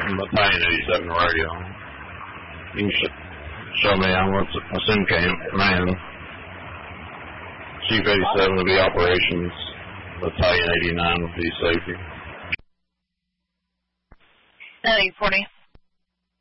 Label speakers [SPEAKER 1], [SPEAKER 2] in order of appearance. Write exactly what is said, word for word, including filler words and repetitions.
[SPEAKER 1] Battalion eighty-seven radio. You can sh- show me on what's a SimCam command. Chief eighty-seven will be operations. Battalion eighty-nine will be safety.
[SPEAKER 2] eight forty.